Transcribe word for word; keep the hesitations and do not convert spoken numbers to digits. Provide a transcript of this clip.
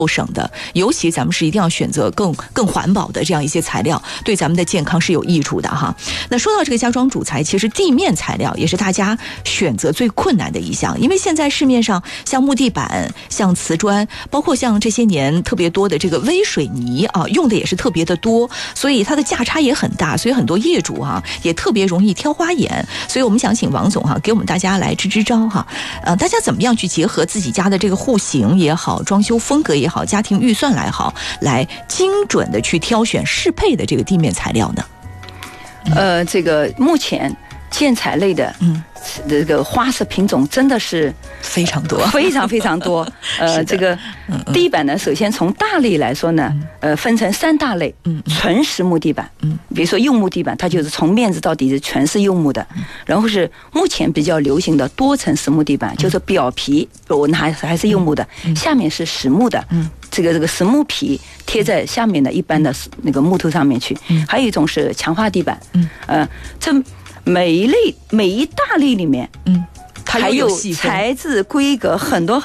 省的，尤其咱们是一定要选择更更环保的这样一些材料，对咱们的健康是有益处的哈。那说到这个家装主材，其实地面材料也是大家选择最困难的一项，因为现在市面上像木地板、像瓷砖，包括像这些年特别多的这个微水泥啊，用的也是特别的多，所以它的价差也很大，所以很多业主哈、啊、也特别容易挑花眼。所以我们想请王总哈、啊、给我们大家来支支招哈，呃，大家怎么样去结合自己家的这个户型也好，装修风格也好，好，家庭预算来好，来精准的去挑选适配的这个地面材料呢？ 呃，这个目前建材类的，嗯，这个花色品种真的是非常多， 非常非常多。呃，这个地板呢，首先从大类来说呢，呃，分成三大类，嗯，纯实木地板，嗯，比如说柚木地板，它就是从面子到底是全是柚木的，然后是目前比较流行的多层实木地板，就是表皮我们还还是柚木的，下面是实木的，嗯。这个这个实木皮贴在下面的一般的那个木头上面去，嗯、还有一种是强化地板，嗯，呃，这每一类每一大类里面，嗯，还有材质规格很多。